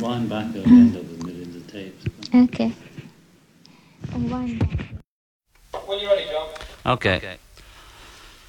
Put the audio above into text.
wind back, it'll end up with millions of tapes. Okay. And wind back. When you're ready, John. Okay.